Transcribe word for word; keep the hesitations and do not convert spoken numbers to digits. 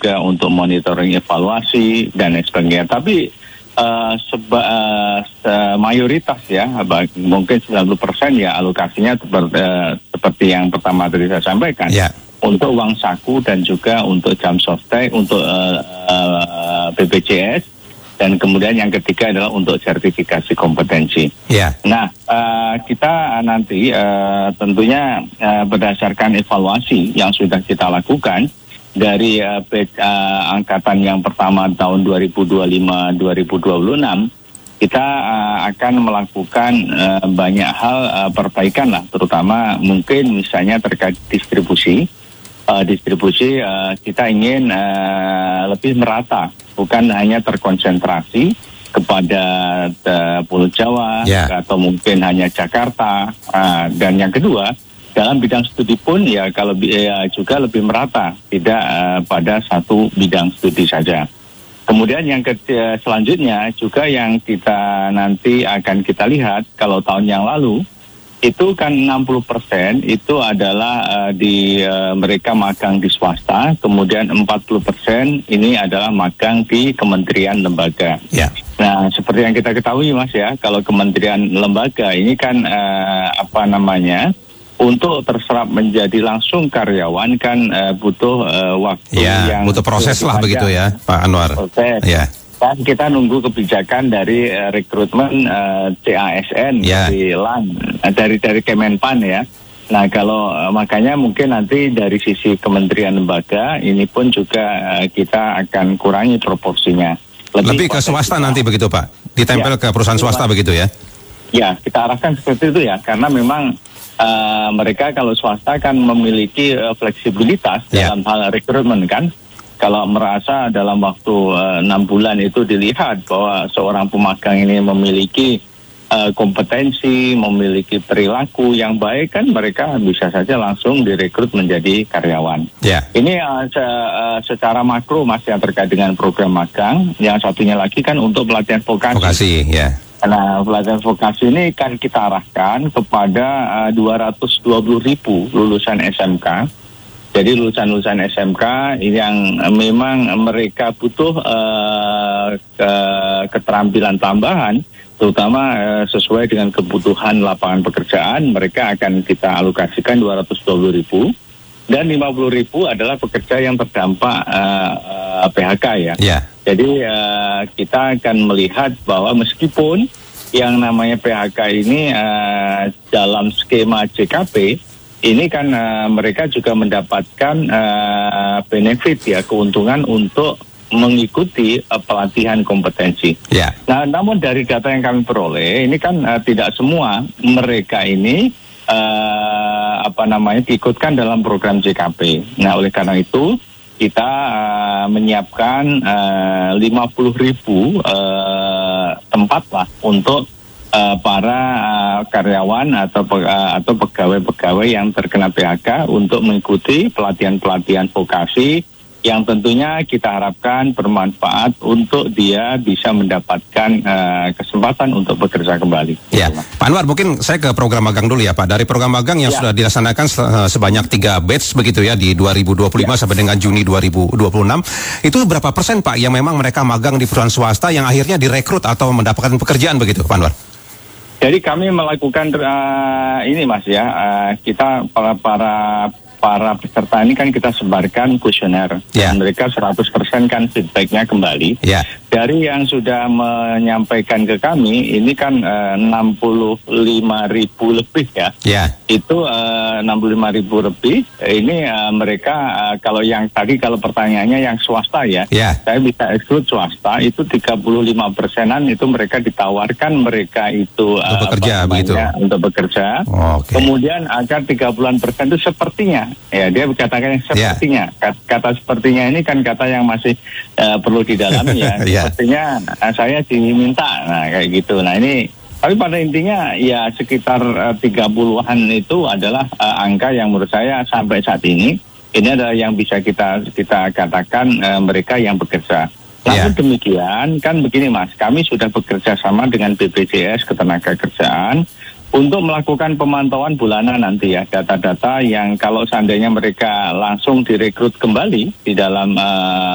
juga untuk monitoring evaluasi dan sebagainya. Tapi uh, seba, uh, mayoritas ya, mungkin sembilan puluh persen ya alokasinya seperti, uh, seperti yang pertama tadi saya sampaikan. Yeah. Untuk uang saku dan juga untuk jam sostek, untuk uh, uh, B P J S, dan kemudian yang ketiga adalah untuk sertifikasi kompetensi. Yeah. Nah, uh, kita nanti uh, tentunya uh, berdasarkan evaluasi yang sudah kita lakukan dari uh, uh, angkatan yang pertama tahun dua ribu dua puluh lima dua ribu dua puluh enam, kita uh, akan melakukan uh, banyak hal uh, perbaikan lah, terutama mungkin misalnya terkait distribusi. Uh, distribusi uh, kita ingin uh, lebih merata, bukan hanya terkonsentrasi kepada uh, Pulau Jawa, yeah, atau mungkin hanya Jakarta. Uh, dan yang kedua, dalam bidang studi pun ya kalau ya, juga lebih merata, tidak uh, pada satu bidang studi saja. Kemudian yang ke, uh, selanjutnya juga yang kita nanti akan kita lihat, kalau tahun yang lalu itu kan enam puluh persen itu adalah uh, di uh, mereka magang di swasta, kemudian empat puluh persen ini adalah magang di kementerian lembaga. Yeah. Nah, seperti yang kita ketahui Mas ya, kalau kementerian lembaga ini kan uh, apa namanya, untuk terserap menjadi langsung karyawan kan uh, butuh uh, waktu yeah, yang butuh proses lah begitu ya Pak Anwar. Proses. Yeah. Dan kita nunggu kebijakan dari uh, rekrutmen uh, C A S N, yeah, dari L A N, uh, dari dari Kemenpan ya. Nah kalau uh, makanya mungkin nanti dari sisi kementerian lembaga ini pun juga uh, kita akan kurangi proporsinya. Lebih, Lebih ke swasta nanti begitu Pak? Ditempel ya, ke perusahaan swasta begitu ya? Ya, kita arahkan seperti itu ya, karena memang uh, mereka kalau swasta kan memiliki uh, fleksibilitas, yeah, dalam hal rekrutmen kan. Kalau merasa dalam waktu enam uh, bulan itu dilihat bahwa seorang pemagang ini memiliki uh, kompetensi, memiliki perilaku yang baik, kan mereka bisa saja langsung direkrut menjadi karyawan. Yeah. Ini uh, se uh, secara makro Mas yang terkait dengan program magang. Yang satunya lagi kan untuk pelatihan vokasi. Vokasi, ya. Yeah. Nah, pelatihan vokasi ini kan kita arahkan kepada uh, dua ratus dua puluh ribu lulusan S M K. Jadi lulusan-lulusan S M K yang memang mereka butuh uh, ke keterampilan tambahan, terutama uh, sesuai dengan kebutuhan lapangan pekerjaan, mereka akan kita alokasikan dua ratus dua puluh ribu, dan lima puluh ribu adalah pekerja yang terdampak uh, uh, P H K ya. Yeah. Jadi uh, kita akan melihat bahwa meskipun yang namanya P H K ini uh, dalam skema J K P, ini kan uh, mereka juga mendapatkan uh, benefit ya, keuntungan untuk mengikuti uh, pelatihan kompetensi. Yeah. Nah, namun dari data yang kami peroleh, ini kan uh, tidak semua mereka ini uh, apa namanya diikutkan dalam program J K P. Nah, oleh karena itu kita uh, menyiapkan uh, lima puluh ribu uh, tempat lah untuk Uh, para uh, karyawan atau pe uh, atau pegawai-pegawai yang terkena P H K untuk mengikuti pelatihan-pelatihan vokasi yang tentunya kita harapkan bermanfaat untuk dia bisa mendapatkan uh, kesempatan untuk bekerja kembali. Ya, Pak Anwar, mungkin saya ke program magang dulu ya Pak. Dari program magang yang ya, sudah dilaksanakan se sebanyak tiga batch begitu ya di dua ribu dua puluh lima ya, sampai dengan Juni dua ribu dua puluh enam, itu berapa persen Pak yang memang mereka magang di perusahaan swasta yang akhirnya direkrut atau mendapatkan pekerjaan begitu Pak Anwar? Jadi kami melakukan uh, ini Mas ya, uh, kita para para para peserta ini kan kita sebarkan kuesioner, yeah, dan mereka seratus persen kan feedbacknya kembali. Yeah. Dari yang sudah menyampaikan ke kami, ini kan uh, enam puluh lima ribu lebih ya. Yeah. Itu uh, enam puluh lima ribu lebih. Ini uh, mereka uh, kalau yang tadi kalau pertanyaannya yang swasta ya, yeah, saya bisa exclude swasta itu tiga puluh lima persenan itu mereka ditawarkan mereka itu uh, untuk bekerja begitu. Untuk bekerja. Oh, okay. Kemudian agar tiga puluhan persen itu sepertinya, ya dia katakan sepertinya. Yeah. Kata sepertinya ini kan kata yang masih uh, perlu didalami ya. Yeah. Sepertinya uh, saya diminta, nah kayak gitu. Nah ini, tapi pada intinya ya sekitar uh, tiga puluhan itu adalah uh, angka yang menurut saya sampai saat ini ini adalah yang bisa kita kita katakan uh, mereka yang bekerja. Namun yeah, demikian kan begini Mas, kami sudah bekerja sama dengan B P J S Ketenagakerjaan untuk melakukan pemantauan bulanan nanti ya, data-data yang kalau seandainya mereka langsung direkrut kembali di dalam uh,